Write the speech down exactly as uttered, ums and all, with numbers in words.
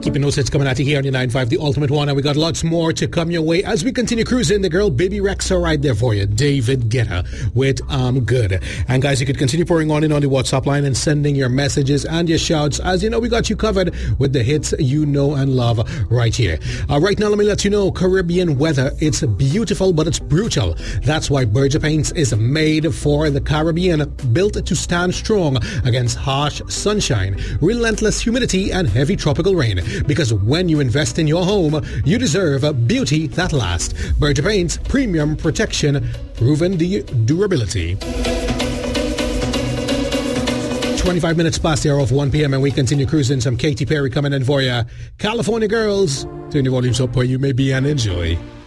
Keeping those hits coming at you here on your nine five, The Ultimate One, and we got lots more to come your way as we continue cruising. The girl Baby Rexa right there for you, David Guetta with I'm Good. And guys, you could continue pouring on in on the WhatsApp line and sending your messages and your shouts. As you know, we got you covered with the hits you know and love right here. Uh, right now, let me let you know, Caribbean weather, it's beautiful, but it's brutal. That's why Berger Paints is made for the Caribbean, built to stand strong against harsh sunshine, relentless humidity, and heavy tropical rain. Because when you invest in your home, you deserve a beauty that lasts. Berger Paints, premium protection, proven du- durability. twenty-five minutes past the hour of one p.m. and we continue cruising. Some Katy Perry coming in for you. California girls, turn your volumes up where you may be and enjoy.